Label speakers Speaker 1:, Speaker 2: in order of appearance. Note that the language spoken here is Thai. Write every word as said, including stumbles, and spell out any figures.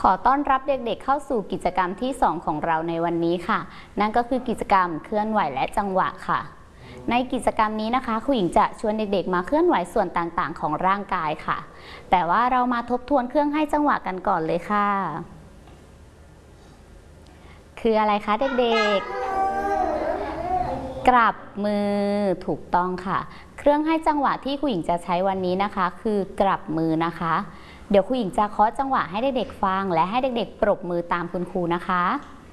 Speaker 1: ขอต้อนรับเด็กๆเข้าสู่กิจกรรมที่สองของเราในวันนี้ค่ะนั่นก็คือกิจกรรมเคลื่อนไหวและจังหวะค่ะในกิจกรรมนี้นะคะครูหญิงจะชวนเด็กๆมาเคลื่อนไหวส่วนต่างๆของร่างกายค่ะแต่ว่าเรามาทบทวนเครื่องให้จังหวะกันก่อนเลยค่ะคืออะไรคะเด็กๆกลับมือถูกต้องค่ะเครื่องให้จังหวะที่ครูหญิงจะใช้วันนี้นะคะคือกลับมือนะคะเดี๋ยวครูหญิงจะเคาะจังหวะให้เด็กๆฟังและให้เด็กๆปรบมือตามคุณครูนะคะ